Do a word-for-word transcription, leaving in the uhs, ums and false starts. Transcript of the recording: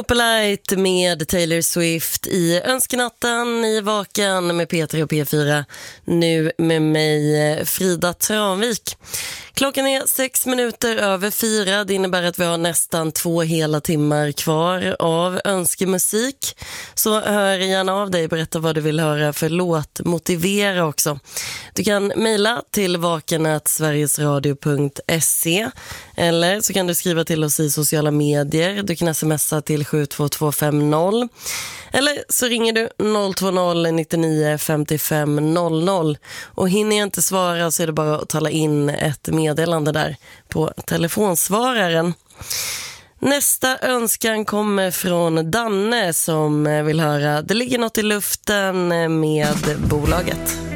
Opalite med Taylor Swift i Önskenatten i Vaken med P tre och P fyra. Nu med mig Frida Tranvik. Klockan är sex minuter över fyra. Det innebär att vi har nästan två hela timmar kvar av önskemusik. Så hör gärna av dig, berätta vad du vill höra för låt, motivera också. Du kan mejla till vaken at sverigesradio punkt se eller så kan du skriva till oss i sociala medier. Du kan smsa till sju två två fem noll eller så ringer du noll två noll nio nio fem fem noll noll. Och hinner jag inte svara så är det bara att tala in ett meddelande där på telefonsvararen. Nästa önskan kommer från Danne som vill höra Det ligger något i luften med Bolaget.